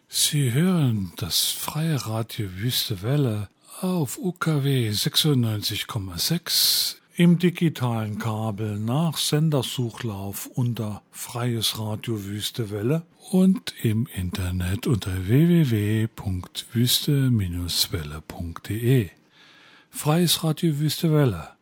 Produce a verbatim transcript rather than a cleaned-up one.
Sie hören das freie Radio Wüste Welle auf U K W sechsundneunzig Komma sechs im digitalen Kabel nach Sendersuchlauf unter Freies Radio Wüste Welle und im Internet unter w w w punkt wüste Bindestrich welle punkt de. Freies Radio Wüste Welle.